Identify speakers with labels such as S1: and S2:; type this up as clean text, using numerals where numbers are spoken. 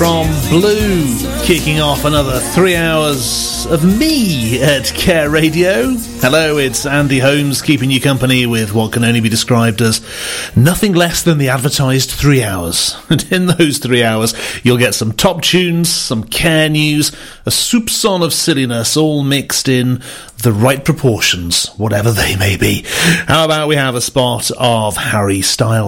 S1: from Blue, kicking off another 3 hours of me at Care Radio. Hello, it's Andy Holmes keeping you company with what can only be described as nothing less than the advertised 3 hours. And in those 3 hours, you'll get some top tunes, some Care news, a soupçon of silliness, all mixed in the right proportions, whatever they may be. How about we have a spot of Harry Styles?